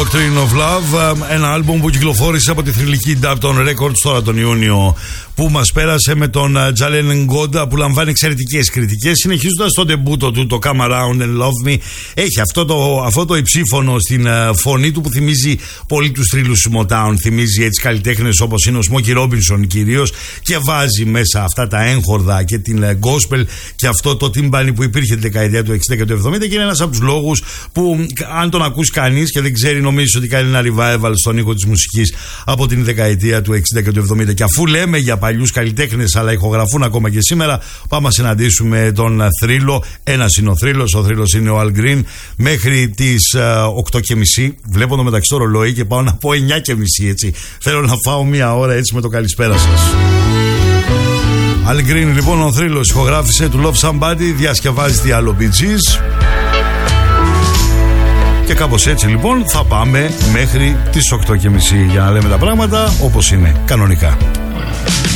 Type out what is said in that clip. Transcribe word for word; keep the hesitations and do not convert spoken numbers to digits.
Doctrine of Love, ένα άλμπουμ που κυκλοφόρησε από τη θρυλική Dapton Records τώρα τον Ιούνιο, που μας πέρασε με τον Jalen Ngonda, που λαμβάνει εξαιρετικές κριτικές, συνεχίζοντας το ντεμπούτο του, το Come Around and Love Me. Έχει αυτό το, αυτό το υψίφωνο στην φωνή του που θυμίζει πολύ τους θρύλους Motown, θυμίζει έτσι καλλιτέχνες όπως είναι ο Smokey Robinson κυρίως, και βάζει μέσα αυτά τα έγχορδα και την gospel και αυτό το τύμπανι που υπήρχε τη δεκαετία του εξήντα και του εβδομήντα, και είναι ένας από τους λόγους που αν τον ακούσει κανείς και δεν ξέρει, νομίζει ότι κάνει ένα revival στον ήχο της μουσικής από την δεκαετία του εξήντα και του εβδομήντα. Και αφού λέμε για παλιούς καλλιτέχνες αλλά ηχογραφούν ακόμα και σήμερα, πάμε να συναντήσουμε τον Θρύλο. Ένας είναι ο Θρύλος, ο Θρύλος είναι ο Al Green, μέχρι τις οκτώ και μισή. Βλέπω το μεταξύ το ρολόι και πάω να πω εννιά και μισή, έτσι. Θέλω να φάω μία ώρα έτσι με το καλησπέρα σας. Al Green λοιπόν, ο Θρύλος ηχογράφησε του Love Somebody, διασκευάζει τι άλλο Bee Gees. Και κάπως έτσι λοιπόν θα πάμε μέχρι τις οκτώ και μισή για να λέμε τα πράγματα όπως είναι κανονικά.